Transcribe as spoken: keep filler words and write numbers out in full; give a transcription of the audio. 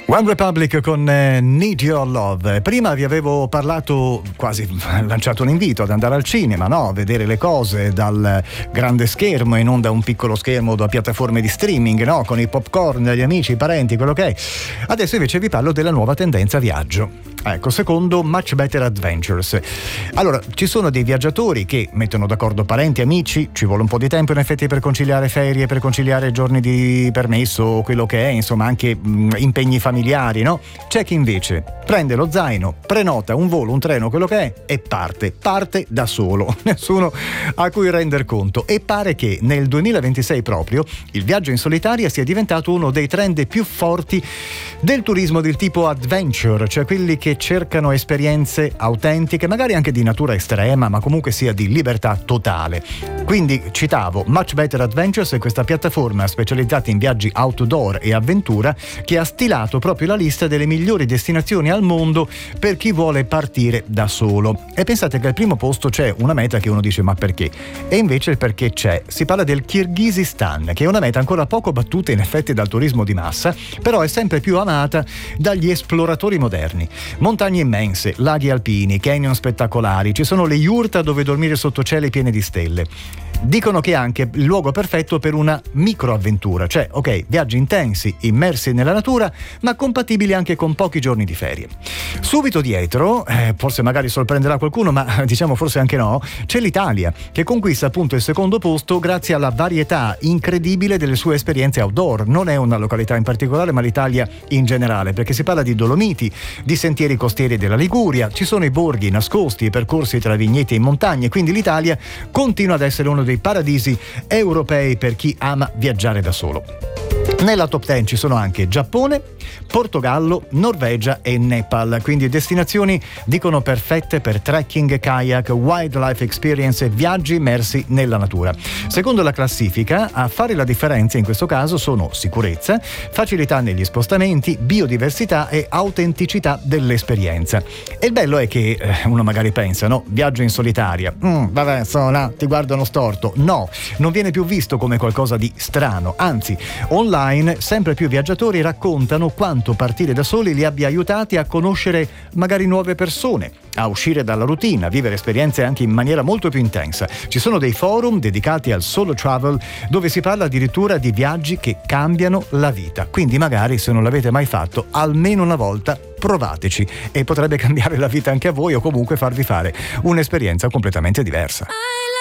One Republic con eh, Need Your Love. Prima vi avevo parlato, quasi lanciato un invito ad andare al cinema, no? A vedere le cose dal grande schermo e non da un piccolo schermo da piattaforme di streaming, no? Con i popcorn, gli amici, i parenti, quello che è. Adesso invece vi parlo della nuova tendenza viaggio. Ecco, secondo Much Better Adventures. Allora, ci sono dei viaggiatori che mettono d'accordo parenti, amici, ci vuole un po' di tempo in effetti per conciliare ferie, per conciliare giorni di permesso, quello che è, insomma anche mh, impegni familiari, no? C'è chi invece prende lo zaino, prenota un volo, un treno, quello che è, e parte, parte da solo, nessuno a cui render conto. E pare che nel duemilaventisei proprio il viaggio in solitaria sia diventato uno dei trend più forti del turismo del tipo adventure, cioè quelli che cercano esperienze autentiche, magari anche di natura estrema, ma comunque sia di libertà totale. Quindi citavo Much Better Adventures, questa piattaforma specializzata in viaggi outdoor e avventura che ha stilato proprio la lista delle migliori destinazioni al mondo per chi vuole partire da solo. E pensate che al primo posto c'è una meta che uno dice ma perché? E invece il perché c'è. Si parla del Kirghizistan, che è una meta ancora poco battuta in effetti dal turismo di massa, però è sempre più amata dagli esploratori moderni. Montagne immense, laghi alpini, canyon spettacolari, ci sono le yurta dove dormire sotto cieli pieni di stelle. Dicono che è anche il luogo perfetto per una microavventura, cioè ok, viaggi intensi, immersi nella natura, ma compatibili anche con pochi giorni di ferie. Subito dietro, eh, forse magari sorprenderà qualcuno, ma diciamo forse anche no, c'è l'Italia, che conquista appunto il secondo posto grazie alla varietà incredibile delle sue esperienze outdoor. Non è una località in particolare, ma l'Italia in generale, perché si parla di Dolomiti, di sentieri costieri della Liguria, ci sono i borghi nascosti, i percorsi tra vigneti e montagne, quindi l'Italia continua ad essere uno dei paradisi europei per chi ama viaggiare da solo. Nella top dieci ci sono anche Giappone, Portogallo, Norvegia e Nepal, quindi destinazioni dicono perfette per trekking, kayak, wildlife experience e viaggi immersi nella natura. Secondo la classifica, a fare la differenza in questo caso sono sicurezza, facilità negli spostamenti, biodiversità e autenticità dell'esperienza. E il bello è che eh, uno magari pensa, no? Viaggio in solitaria, mm, vabbè, sono, ti guardano storto. No, non viene più visto come qualcosa di strano, anzi, online sempre più viaggiatori raccontano quanto partire da soli li abbia aiutati a conoscere magari nuove persone, a uscire dalla routine, a vivere esperienze anche in maniera molto più intensa. Ci sono dei forum dedicati al solo travel dove si parla addirittura di viaggi che cambiano la vita. Quindi magari se non l'avete mai fatto, almeno una volta provateci e potrebbe cambiare la vita anche a voi o comunque farvi fare un'esperienza completamente diversa.